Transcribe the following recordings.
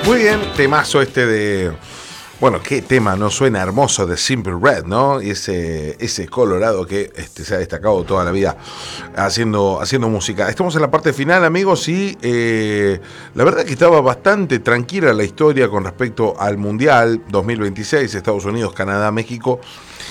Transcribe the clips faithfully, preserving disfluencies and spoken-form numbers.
Muy bien, temazo este de... Bueno, qué tema, ¿no? Suena hermoso de Simply Red, ¿no? Y ese, ese Colorado que este, se ha destacado toda la vida haciendo, haciendo música. Estamos en la parte final, amigos, y eh, la verdad que estaba bastante tranquila la historia con respecto al Mundial dos mil veintiséis, Estados Unidos, Canadá, México,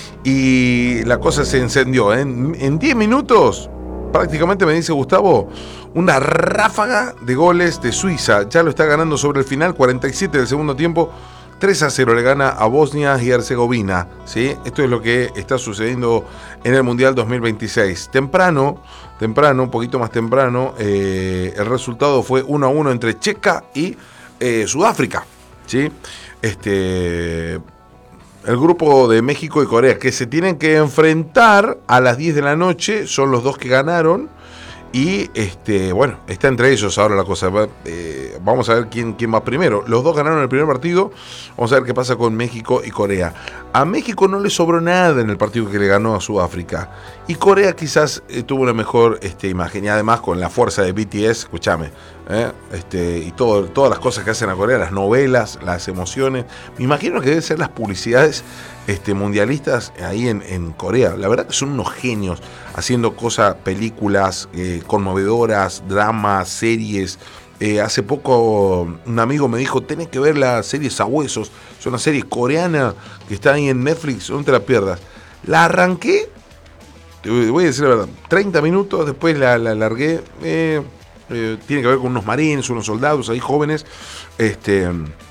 y la cosa se encendió. En diez minutos, prácticamente me dice Gustavo, una ráfaga de goles de Suiza. Ya lo está ganando sobre el final, cuarenta y siete del segundo tiempo. tres a cero le gana a Bosnia y Herzegovina, ¿sí? Esto es lo que está sucediendo en el Mundial dos mil veintiséis. Temprano, temprano, un poquito más temprano, eh, el resultado fue uno a uno entre Checa y eh, Sudáfrica, ¿sí? Este, el grupo de México y Corea, que se tienen que enfrentar a las diez de la noche, son los dos que ganaron. Y este, bueno, está entre ellos ahora la cosa. Eh, vamos a ver quién, quién va primero. Los dos ganaron el primer partido. Vamos a ver qué pasa con México y Corea. A México no le sobró nada en el partido que le ganó a Sudáfrica. Y Corea quizás eh, tuvo una mejor este, imagen. Y además con la fuerza de B T S, escúchame, eh, este, y todo, todas las cosas que hacen a Corea, las novelas, las emociones. Me imagino que deben ser las publicidades este, mundialistas ahí en, en Corea. La verdad que son unos genios haciendo cosas, películas eh, conmovedoras, dramas, series. Eh, hace poco un amigo me dijo, tenés que ver la serie Sabuesos, es una serie coreana que está ahí en Netflix, no te la pierdas. La arranqué, te voy a decir la verdad, treinta minutos, después la, la largué. Eh, eh, tiene que ver con unos marines, unos soldados ahí jóvenes, este,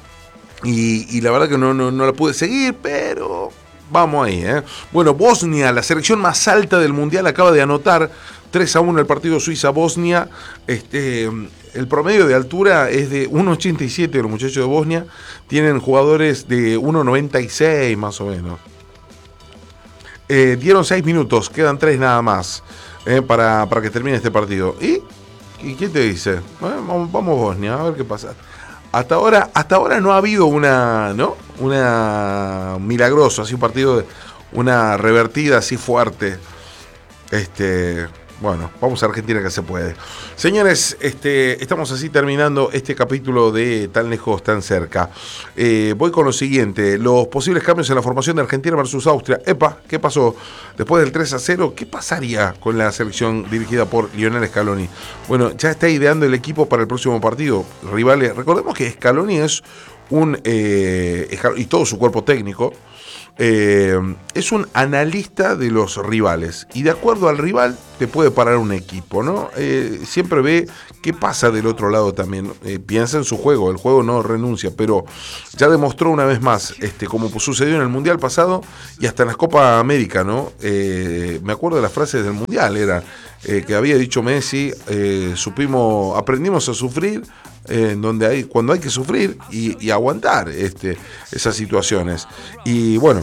y, y la verdad que no, no, no la pude seguir, pero... Vamos ahí, ¿eh? Bueno, Bosnia, la selección más alta del Mundial, acaba de anotar tres a uno el partido Suiza-Bosnia. Este, el promedio de altura es de uno ochenta y siete, los muchachos de Bosnia. Tienen jugadores de uno noventa y seis más o menos. Eh, dieron seis minutos, quedan tres nada más eh, para, para que termine este partido. ¿Y? ¿Y quién te dice? Eh, vamos, vamos Bosnia, a ver qué pasa. Hasta ahora, hasta ahora no ha habido una, ¿no? Una milagroso, así un partido, de, una revertida así fuerte. Este, bueno, vamos a Argentina que se puede. Señores, este, estamos así terminando este capítulo de Tan Lejos, Tan Cerca. Eh, voy con lo siguiente, los posibles cambios en la formación de Argentina versus Austria. Epa, ¿qué pasó? Después del tres a cero, ¿qué pasaría con la selección dirigida por Lionel Scaloni? Bueno, ya está ideando el equipo para el próximo partido. Rivales, recordemos que Scaloni es un, eh, y todo su cuerpo técnico, Eh, es un analista de los rivales y de acuerdo al rival te puede parar un equipo, ¿no? Eh, siempre ve qué pasa del otro lado también, eh, piensa en su juego, el juego no renuncia, pero ya demostró una vez más, este, como sucedió en el Mundial pasado y hasta en las Copa América, ¿no? Eh, me acuerdo de las frases del Mundial, era eh, que había dicho Messi, eh, supimos, aprendimos a sufrir, Eh, en donde hay, cuando hay que sufrir y, y aguantar este, esas situaciones. Y bueno,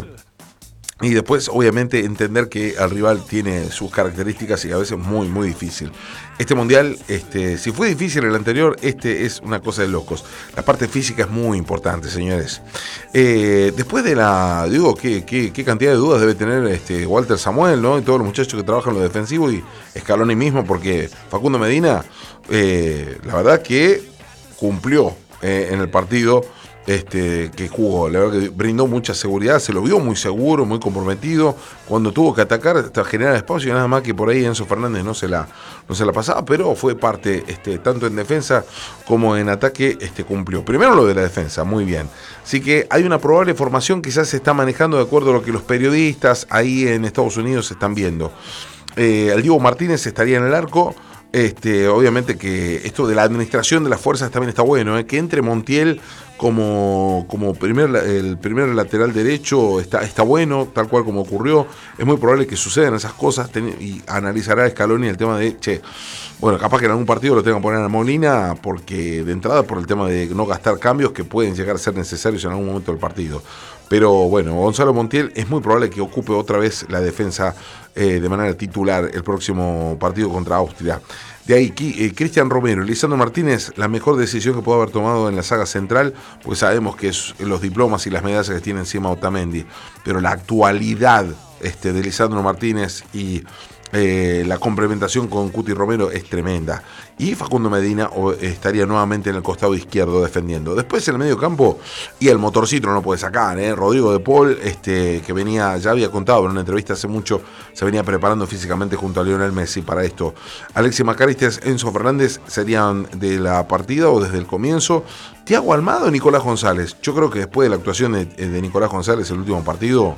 y después obviamente entender que el rival tiene sus características y a veces muy muy difícil. Este mundial, este, si fue difícil el anterior, este es una cosa de locos. La parte física es muy importante, señores. Eh, después de la, digo, ¿qué, qué, qué cantidad de dudas debe tener este Walter Samuel, ¿no? Y todos los muchachos que trabajan en lo defensivo y Scaloni mismo, porque Facundo Medina, eh, la verdad que cumplió eh, en el partido este, que jugó. La verdad que brindó mucha seguridad, se lo vio muy seguro, muy comprometido. Cuando tuvo que atacar, hasta generar espacio, y nada más que por ahí Enzo Fernández no se la, no se la pasaba, pero fue parte, este, tanto en defensa como en ataque, este, cumplió. Primero lo de la defensa, muy bien. Así que hay una probable formación, quizás se está manejando de acuerdo a lo que los periodistas ahí en Estados Unidos están viendo. Eh, el Diego Martínez estaría en el arco. Este, obviamente que esto de la administración de las fuerzas también está bueno, ¿eh? Que entre Montiel como, como primer, el primer lateral derecho está, está bueno, tal cual como ocurrió. Es muy probable que sucedan esas cosas y analizará Scaloni el tema de, che, bueno, capaz que en algún partido lo tengan que poner a Molina, porque de entrada por el tema de no gastar cambios que pueden llegar a ser necesarios en algún momento del partido. Pero bueno, Gonzalo Montiel es muy probable que ocupe otra vez la defensa eh, de manera titular el próximo partido contra Austria. De ahí, eh, Cristian Romero y Lisandro Martínez, la mejor decisión que puede haber tomado en la saga central, pues sabemos que es los diplomas y las medallas que tiene encima Otamendi, pero la actualidad este, de Lisandro Martínez y Eh, la complementación con Cuti Romero es tremenda. Y Facundo Medina o, estaría nuevamente en el costado izquierdo defendiendo. Después en el medio campo, y el motorcito no lo puede sacar, ¿eh? Rodrigo de Paul, este, que venía, ya había contado en una entrevista hace mucho, se venía preparando físicamente junto a Lionel Messi para esto. Alexis Macaristes, Enzo Fernández serían de la partida o desde el comienzo. Thiago Almada o Nicolás González. Yo creo que después de la actuación de, de Nicolás González el último partido,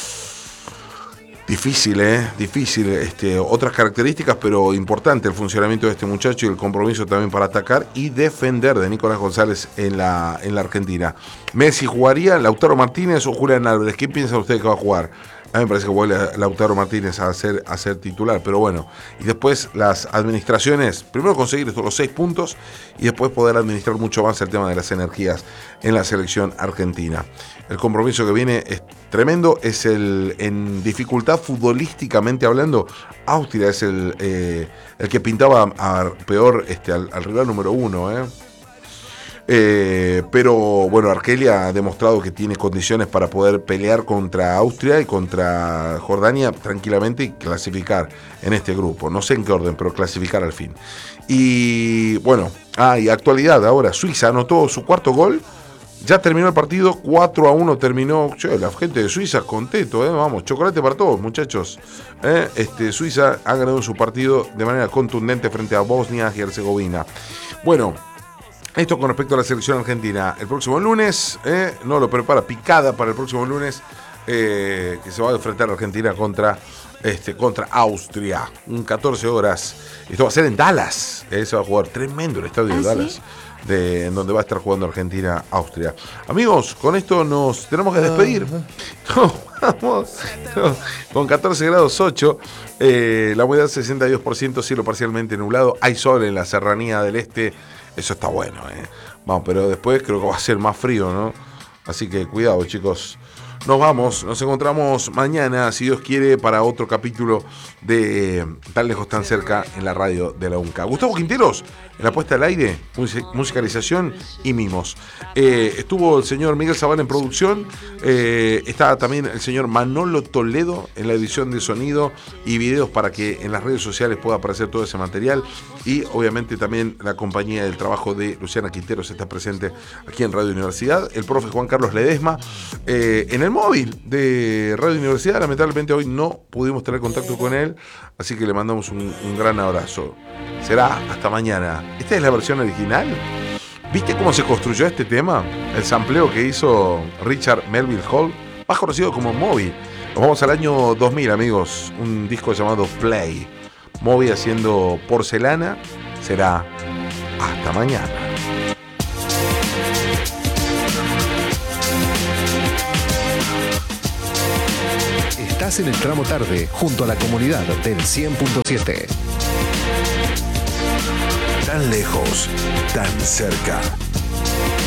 difícil, ¿eh? Difícil. Este, otras características, pero importante el funcionamiento de este muchacho y el compromiso también para atacar y defender de Nicolás González en la, en la Argentina. Messi jugaría, Lautaro Martínez o Julián Álvarez. ¿Qué piensa usted que va a jugar? A mí me parece que vuelve Lautaro Martínez a ser, a ser titular, pero bueno. Y después las administraciones, primero conseguir estos los seis puntos y después poder administrar mucho más el tema de las energías en la selección argentina. El compromiso que viene es tremendo, es el en dificultad futbolísticamente hablando. Austria es el, eh, el que pintaba a peor este, al, al rival número uno, ¿eh? Eh, pero bueno, Argelia ha demostrado que tiene condiciones para poder pelear contra Austria y contra Jordania tranquilamente y clasificar en este grupo. No sé en qué orden, pero clasificar al fin. Y bueno, ah, y actualidad ahora, Suiza anotó su cuarto gol. Ya terminó el partido, cuatro a uno terminó. Che, la gente de Suiza contento, ¿eh? Vamos, chocolate para todos, muchachos. ¿Eh? Este, Suiza ha ganado su partido de manera contundente frente a Bosnia y Herzegovina. Bueno, esto con respecto a la selección argentina. El próximo lunes, eh, no lo prepara picada para el próximo lunes, eh, que se va a enfrentar a Argentina contra, este, contra Austria. Un catorce horas. Esto va a ser en Dallas. Eh, se va a jugar tremendo el estadio ¿Ah, de Dallas. ¿Sí? De, en donde va a estar jugando Argentina-Austria. Amigos, con esto nos tenemos que despedir. No, vamos, no, con catorce grados ocho, eh, la humedad sesenta y dos por ciento, cielo parcialmente nublado, hay sol en la serranía del este. Eso está bueno, ¿eh? Vamos, pero después creo que va a ser más frío, ¿no? Así que cuidado, chicos. Nos vamos, nos encontramos mañana, si Dios quiere, para otro capítulo de Tan Lejos, Tan Cerca en la radio de la UNCA. Gustavo Quinteros, en la puesta al aire, musicalización y mimos. Eh, estuvo el señor Miguel Zavala en producción, eh, está también el señor Manolo Toledo en la edición de sonido y videos para que en las redes sociales pueda aparecer todo ese material. Y obviamente también la compañía del trabajo de Luciana Quinteros está presente aquí en Radio Universidad. El profe Juan Carlos Ledesma, eh, en el móvil de Radio Universidad. Lamentablemente hoy no pudimos tener contacto con él, así que le mandamos un, un gran abrazo. Será hasta mañana. Esta es la versión original. ¿Viste cómo se construyó este tema? El sampleo que hizo Richard Melville Hall, más conocido como Moby. Nos vamos al año dos mil, amigos. Un disco llamado Play. Moby haciendo Porcelana. Será hasta mañana. Estás en el tramo tarde, junto a la comunidad del cien punto siete. Tan lejos, tan cerca.